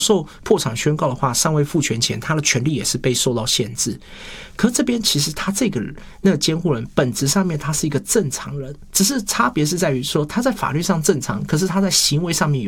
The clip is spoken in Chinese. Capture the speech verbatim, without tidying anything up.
受破产宣告的话，尚未付权前，他的权利也是被受到限制。可是这边其实他这个那个监护人本质上面他是一个正常人，只是差别是在于说他在法律上正常，可是他在行为上面有